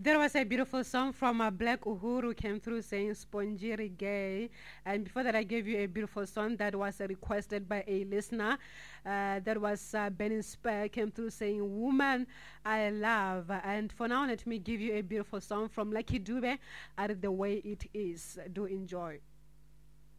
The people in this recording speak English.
There was a beautiful song from Black Uhuru came through saying Sponjiri Gay. And before that, I gave you a beautiful song that was requested by a listener. That was Benin Spur came through saying Woman I Love. And for now, let me give you a beautiful song from Lucky Dube, The Way It Is. Do enjoy.